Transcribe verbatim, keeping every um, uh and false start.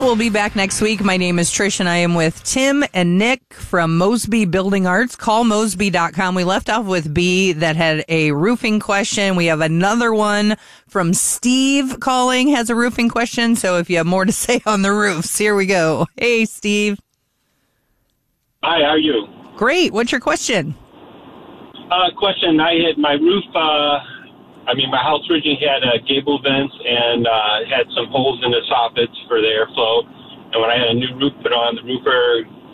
We'll be back next week. My name is Trish, and I am with Tim and Nick from Mosby Building Arts. Call Mosby dot com. We left off with B that had a roofing question. We have another one from Steve calling, has a roofing question. So if you have more to say on the roofs, here we go. Hey, Steve. Hi, how are you? Great. What's your question? Uh, question, I had my roof, uh, I mean, my house originally had uh, gable vents and uh, had some holes in the soffits for the airflow. And when I had a new roof put on, the roofer